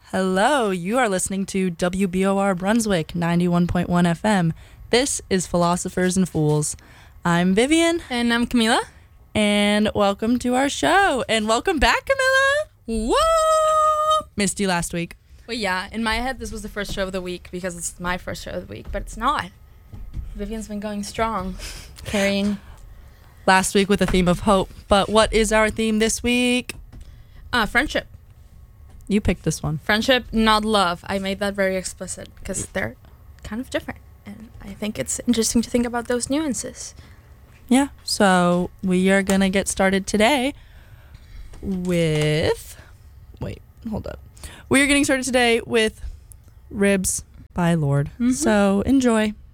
Hello, you are listening to WBOR Brunswick 91.1 FM. This is Philosophers and Fools. I'm Vivian. And I'm Camila. And welcome to our show. And welcome back, Camila. Whoa! Missed you last week. Well, yeah, in my head, this was the first show of the week because it's my first show of the week, but it's not. Vivian's been going strong, carrying. Last week with a theme of hope. But what is our theme this week? Friendship. You picked this one. Friendship, not love. I made that very explicit because they're kind of different. And I think it's interesting to think about those nuances. Yeah, so we are going to get started today with... Wait, hold up. We are getting started today with Ribs by Lorde. Mm-hmm. So enjoy.